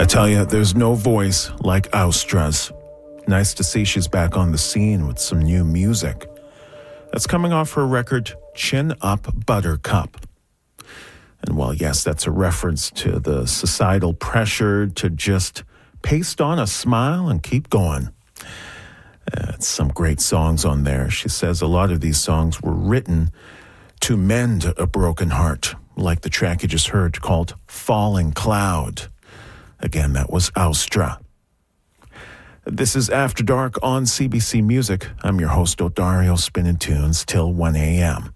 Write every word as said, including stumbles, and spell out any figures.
tell you, there's no voice like Austra's. Nice to see she's back on the scene with some new music. That's coming off her record, Chin Up Buttercup. And while, yes, that's a reference to the societal pressure to just paste on a smile and keep going. Uh, some great songs on there. She says a lot of these songs were written to mend a broken heart, like the track you just heard called Falling Cloud. Again, that was Austra. This is After Dark on C B C Music. I'm your host, Odario, spinning tunes till one a.m.